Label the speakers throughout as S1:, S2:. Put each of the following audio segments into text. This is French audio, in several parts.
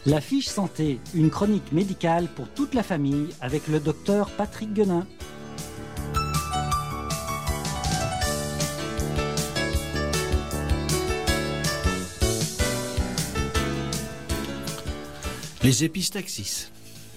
S1: La fiche santé, une chronique médicale pour toute la famille avec le docteur Patrick Guenin.
S2: Les épistaxis.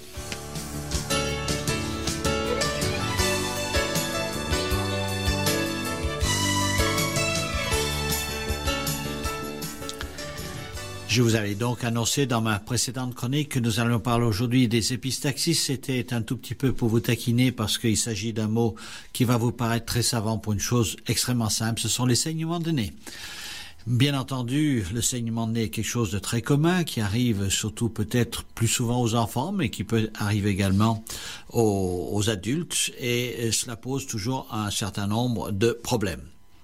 S2: Je vous avais donc annoncé dans ma précédente chronique que nous allions parler aujourd'hui des épistaxis. C'était un tout petit peu pour vous taquiner parce qu'il s'agit d'un mot qui va vous paraître très savant pour une chose extrêmement simple. Ce sont les saignements de nez. Bien entendu, le saignement de nez est quelque chose de très commun qui arrive surtout peut-être plus souvent aux enfants, mais qui peut arriver également aux adultes et cela pose toujours un certain nombre de problèmes.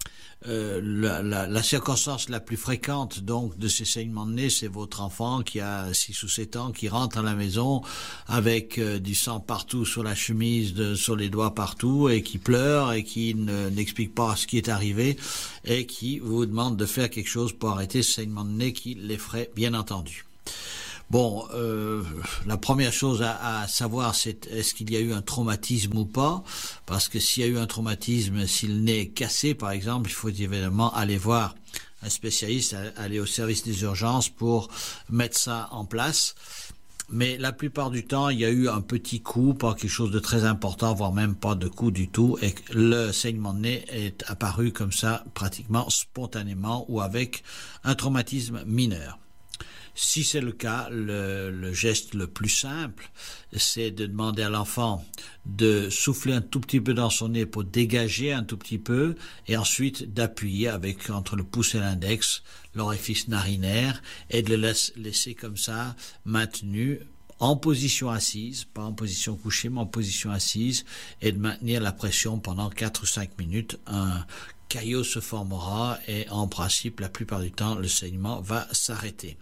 S2: La circonstance la plus fréquente donc de ces saignements de nez, c'est votre enfant qui a 6 ou 7 ans qui rentre à la maison avec du sang partout sur la chemise, sur les doigts partout et qui pleure et qui n'explique pas ce qui est arrivé et qui vous demande de faire quelque chose pour arrêter ce saignement de nez qui l'effraie bien entendu. Bon, la première chose à savoir, c'est est-ce qu'il y a eu un traumatisme ou pas, parce que s'il y a eu un traumatisme, si le nez est cassé par exemple, il faut évidemment aller voir un spécialiste, aller au service des urgences pour mettre ça en place. Mais la plupart du temps, il y a eu un petit coup, pas quelque chose de très important, voire même pas de coup du tout, et le saignement de nez est apparu comme ça pratiquement spontanément ou avec un traumatisme mineur. Si c'est le cas, le geste le plus simple, c'est de demander à l'enfant de souffler un tout petit peu dans son nez pour dégager un tout petit peu et ensuite d'appuyer avec entre le pouce et l'index l'orifice narinaire et de le laisser comme ça maintenu en position assise, pas en position couchée mais en position assise et de maintenir la pression pendant 4 ou 5 minutes. Un caillot se formera et en principe la plupart du temps le saignement va s'arrêter.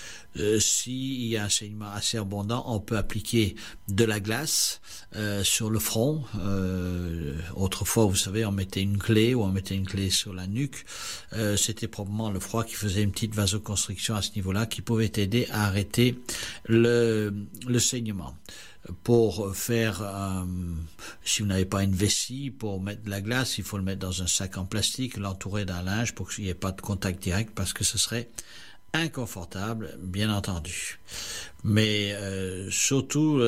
S2: S'il y a un saignement assez abondant, on peut appliquer de la glace sur le front. Autrefois, vous savez, on mettait une clé ou on mettait une clé sur la nuque. C'était probablement le froid qui faisait une petite vasoconstriction à ce niveau-là qui pouvait aider à arrêter le saignement. Pour faire, si vous n'avez pas une vessie, pour mettre de la glace, il faut le mettre dans un sac en plastique, l'entourer d'un linge pour qu'il n'y ait pas de contact direct parce que ce serait inconfortable, bien entendu. Mais surtout,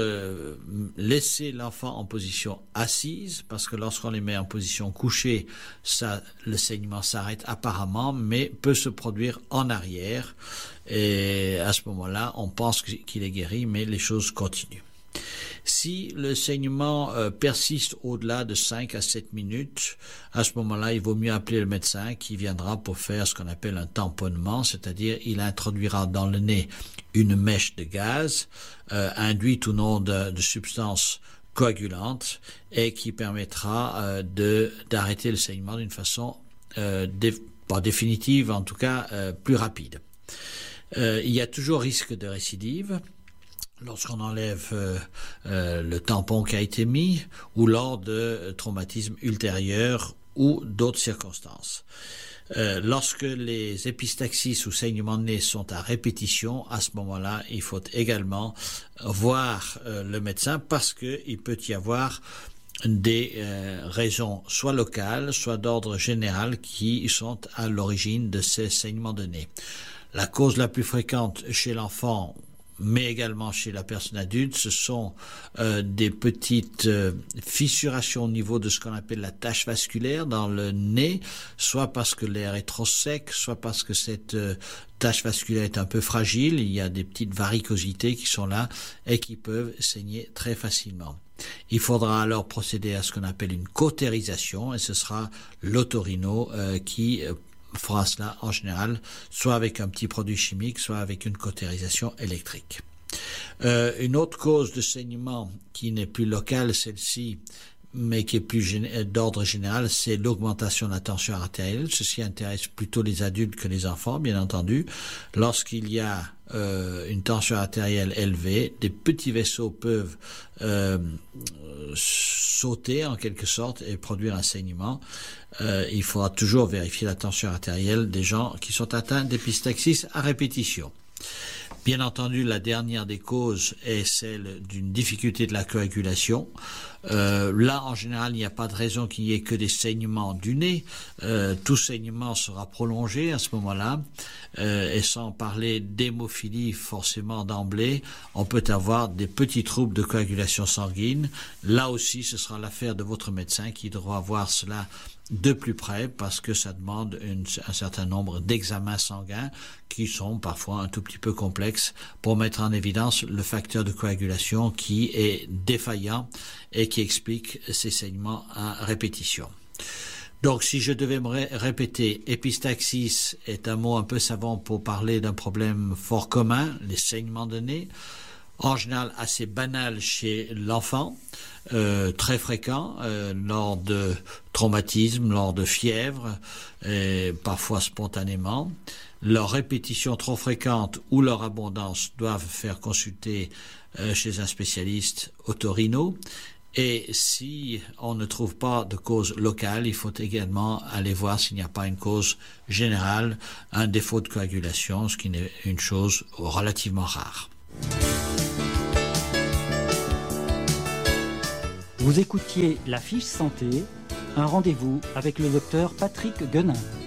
S2: laisser l'enfant en position assise, parce que lorsqu'on les met en position couchée, ça, le saignement s'arrête apparemment, mais peut se produire en arrière. Et à ce moment-là, on pense qu'il est guéri, mais les choses continuent. Si le saignement persiste au-delà de 5 à 7 minutes, à ce moment-là, il vaut mieux appeler le médecin qui viendra pour faire ce qu'on appelle un tamponnement, c'est-à-dire il introduira dans le nez une mèche de gaz induite ou non de substances coagulantes et qui permettra d'arrêter le saignement d'une façon pas définitive, en tout cas plus rapide. Il y a toujours risque de récidive lorsqu'on enlève le tampon qui a été mis ou lors de traumatismes ultérieurs ou d'autres circonstances. Lorsque les épistaxis ou saignements de nez sont à répétition, à ce moment-là, il faut également voir le médecin parce qu'il peut y avoir des raisons soit locales, soit d'ordre général qui sont à l'origine de ces saignements de nez. La cause la plus fréquente chez l'enfant, mais également chez la personne adulte, ce sont des petites fissurations au niveau de ce qu'on appelle la tache vasculaire dans le nez, soit parce que l'air est trop sec, soit parce que cette tache vasculaire est un peu fragile, il y a des petites varicosités qui sont là et qui peuvent saigner très facilement. Il faudra alors procéder à ce qu'on appelle une cautérisation et ce sera l'otorino qui fera cela en général, soit avec un petit produit chimique, soit avec une cautérisation électrique. Une autre cause de saignement qui n'est plus locale, celle-ci, mais qui est plus d'ordre général, c'est l'augmentation de la tension artérielle. Ceci intéresse plutôt les adultes que les enfants, bien entendu. Lorsqu'il y a une tension artérielle élevée, des petits vaisseaux peuvent sauter en quelque sorte et produire un saignement. Il faudra toujours vérifier la tension artérielle des gens qui sont atteints d'épistaxis à répétition. Bien entendu, la dernière des causes est celle d'une difficulté de la coagulation. Là, en général, il n'y a pas de raison qu'il n'y ait que des saignements du nez. Tout saignement sera prolongé à ce moment-là. Et sans parler d'hémophilie, forcément d'emblée, on peut avoir des petits troubles de coagulation sanguine. Là aussi, ce sera l'affaire de votre médecin qui devra voir cela de plus près parce que ça demande un certain nombre d'examens sanguins qui sont parfois un tout petit peu complexes pour mettre en évidence le facteur de coagulation qui est défaillant et qui explique ces saignements à répétition. Donc, si je devais me répéter, épistaxis est un mot un peu savant pour parler d'un problème fort commun, les saignements de nez, en général assez banal chez l'enfant, très fréquent lors de traumatismes, lors de fièvre, et parfois spontanément. Leur répétition trop fréquente ou leur abondance doivent faire consulter chez un spécialiste otorino. Et si on ne trouve pas de cause locale, il faut également aller voir s'il n'y a pas une cause générale, un défaut de coagulation, ce qui n'est une chose relativement rare.
S1: Vous écoutiez La Fiche Santé, un rendez-vous avec le docteur Patrick Guenin.